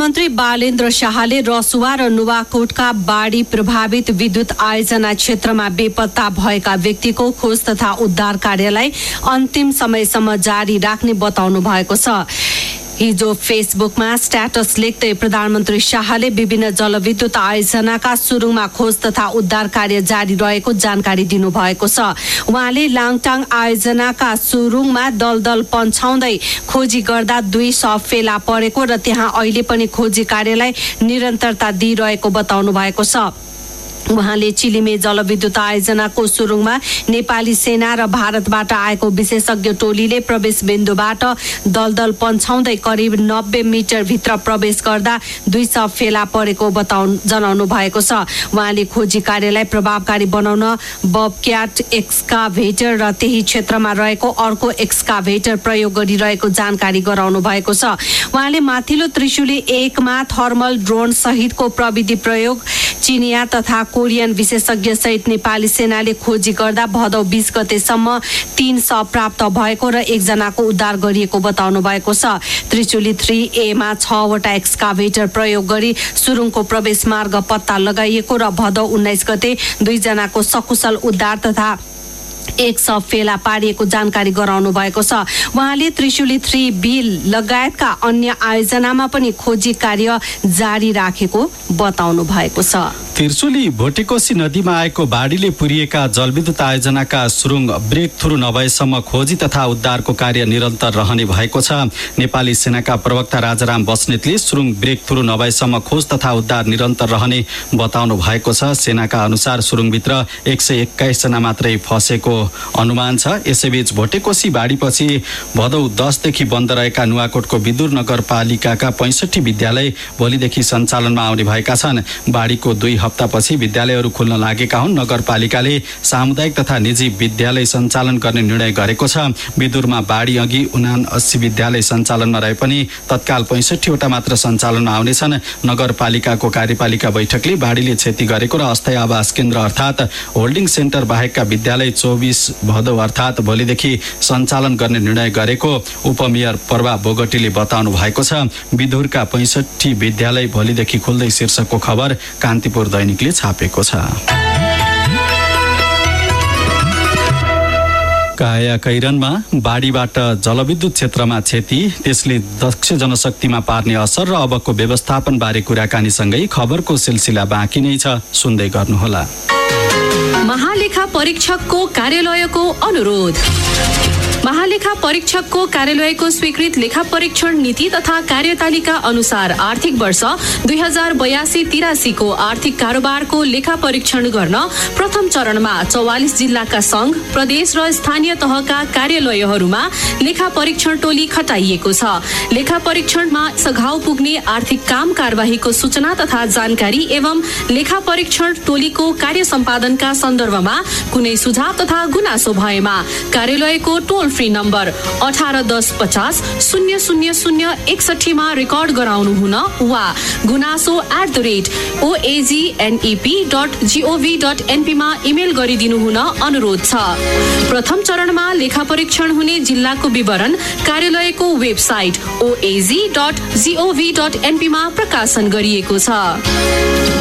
मन्त्री बालेन्द्र शाहले रसुवा र नुवाकोटका बाढी प्रभावित विद्युत आयोजना क्षेत्रमा बेपत्ता भएका व्यक्तिको खोज तथा उद्धार कार्यलाई अन्तिम समयसम्म जारी राख्ने बताउनु भएको छ। हिजो फेसबुकमा स्ट्याटस लेख्दै प्रधानमन्त्री शाहले विभिन्न जलविद्युत आयोजनाका सुरुङमा खोज तथा उद्धार कार्य जारी रहेको जानकारी दिनुभएको छ। उहाँले लाङटाङ आयोजनाका सुरुङमा दलदल पन्छाउँदै खोजी गर्दा 2 शव फेला परेको र त्यहाँ अहिले पनि खोजी कार्यलाई निरन्तरता दिइरहेको बताउनु भएको छ। उहाँले चिलिमे जलविद्युत आयोजनाको सुरुङमा नेपाली सेना र भारतबाट आएको विशेषज्ञ टोलीले प्रवेश बिन्दुबाट दलदल पन्छाउँदै करिब 90 मिटर भित्र प्रवेश गर्दा 2 शव फेला परेको जनाउनु भएको छ। उहाँले खोजी कार्यलाई प्रभावकारी बनाउन बबक्याट एक्सकाभेटर र त्यही क्षेत्रमा रहेको अर्को एक्सकाभेटर प्रयोग गरिरहेको जानकारी गराउनु भएको छ। उहाँले माथिल्लो त्रिशुली 1 मा थर्मल ड्रोन सहितको प्रविधि प्रयोग चिनिया तथा कोरियन विशेषज्ञ सहित नेपाली सेनाले खोजी गर्दा भदौ 20 गतेसम्म 3 शव प्राप्त भएको र 1 जनाको उद्धार गरिएको बताउनु भएको छ। त्रिशुली 3A मा 6 वटा एक्सकाभेटर प्रयोग गरी सुरुङको प्रवेश मार्ग पत्ता लगाइएको र भदौ 19 गते 2 जनाको सकुशल उद्धार तथा 1 शव फेला पारिएको जानकारी गराउनु भएको छ। उहाँले त्रिशुली 3B लगायतका अन्य आयोजनामा पनि खोजी कार्य जारी राखेको बताउनु भएको छ। त्रिशुली भोटेकोशी नदीमा आएको बाढीले पुरिएका जलविद्युत आयोजनाका सुरुङ ब्रेक थ्रु नभएसम्म खोजी तथा उद्धारको कार्य निरन्तर रहने भएको छ। नेपाली सेनाका प्रवक्ता राजाराम बस्नेतले सुरुङ ब्रेक थ्रु नभएसम्म खोज तथा उद्धार निरन्तर रहने बताउनु भएको छ। सेनाका अनुसार सुरुङभित्र 121 जना मात्रै फसेको अनुमान छ। यसैबीच भोटेकोशी बाढीपछि भदौ 10 देखि बन्द रहेका नुवाकोटको विदुर नगरपालिकाका 65 विद्यालय भोलिदेखि सञ्चालनमा आउने भएका छन्। बाढीको 2 हप्तापछि विद्यालयहरू खुल्न लागेका हुन्। नगरपालिकाले सामुदायिक तथा निजी विद्यालय सञ्चालन गर्ने निर्णय गरेको छ। विदुरमा बाढी अघि 79 विद्यालय सञ्चालनमा रहे पनि तत्काल 65 वटा मात्र सञ्चालनमा आउनेछन्। नगरपालिकाको कार्यपालिका बैठकले बाढीले क्षति गरेको र अस्थायी आवास केन्द्र अर्थात् होल्डिङ सेन्टर बाहेकका विद्यालय 24 भदौ अर्थात् भोलिदेखि सञ्चालन गर्ने निर्णय गरेको उपमेयर पर्वा बोगटीले बताउनु भएको छ। विदुरका 65 विद्यालय भोलिदेखि खुल्दै शीर्षकको खबर कान्तिपुर दैनिकले छापेको छ। कायाकैरनमा बाढीबाट जलविद्युत क्षेत्रमा क्षति, त्यसले दक्ष जनशक्तिमा पार्ने असर र अबको व्यवस्थापन बारे कुराकानीसँगै खबरको सिलसिला बाँकी नै छ, सुन्दै गर्नुहोला। महालेखा परीक्षकको कार्यालयको अनुरोध। महालेखा परीक्षकको कार्यालयको स्वीकृत लेखा परीक्षण नीति तथा कार्यतालिका अनुसार आर्थिक वर्ष 2082-83 को आर्थिक कारोबारको लेखा परीक्षण गर्न प्रथम चरणमा 44 जिल्लाका संघ, प्रदेश र स्थानीय तहका कार्यालयहरूमा लेखा परीक्षण टोली खटाइएको छ। लेखा परीक्षणमा सघाउ पुग्ने आर्थिक काम कारबाहीको सूचना तथा जानकारी एवं लेखा परीक्षण टोलीको कार्य सम्पादनका सन्दर्भमा कुनै सुझाव तथा गुनासो भएमा कार्यालयको टोल फ्री नम्बर 181050 00061 मा रेकर्ड गराउनु हुन वा gunaso@oagnep.gov.np मा इमेल गरिदिनु हुन अनुरोध छ। प्रथम चरणमा लेखा परीक्षण हुने जिल्लाको विवरण कार्यालयको वेबसाइट oaz.gov.np मा प्रकाशन गरिएको छ।